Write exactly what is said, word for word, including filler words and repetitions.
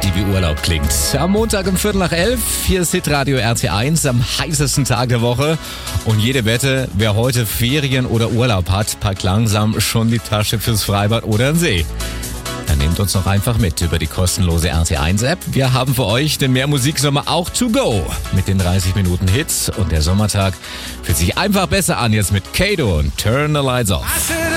sie wie Urlaub klingt. Am Montag um Viertel nach elf, hier ist Hitradio R T eins am heißesten Tag der Woche. Und jede Wette, wer heute Ferien oder Urlaub hat, packt langsam schon die Tasche fürs Freibad oder den See. Dann nehmt uns noch einfach mit über die kostenlose R T eins App. Wir haben für euch den Mehr Musiksommer auch to go. Mit den dreißig Minuten Hits und der Sommertag fühlt sich einfach besser an jetzt mit Kato und Turn the Lights Off.